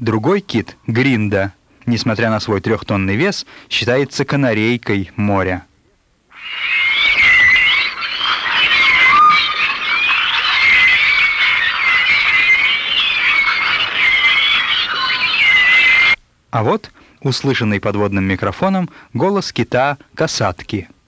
Другой кит, гринда, несмотря на свой 3-тонный вес, считается канарейкой моря. А вот услышанный подводным микрофоном голос кита касатки.